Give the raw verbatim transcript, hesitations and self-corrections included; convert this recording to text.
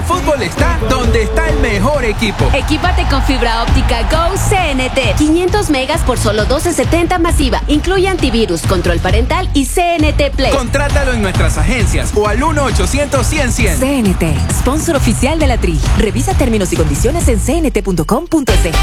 fútbol está donde está el mejor equipo. Equípate con fibra óptica Go C N T. quinientos megas por solo doce setenta masiva. Incluye antivirus, control parental y C N T Play. Contrátalo en nuestras agencias o al uno ochocientos cien cien. C N T, sponsor oficial de la Tri. Revisa términos y condiciones en c n t punto com punto es.